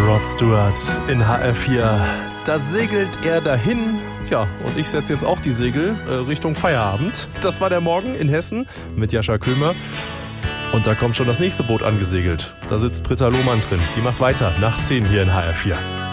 Rod Stewart in HR4. Da segelt er dahin. Ja, und ich setze jetzt auch die Segel Richtung Feierabend. Das war der Morgen in Hessen mit Jascha Köhmer. Und da kommt schon das nächste Boot angesegelt. Da sitzt Britta Lohmann drin. Die macht weiter nach 10 hier in HR4.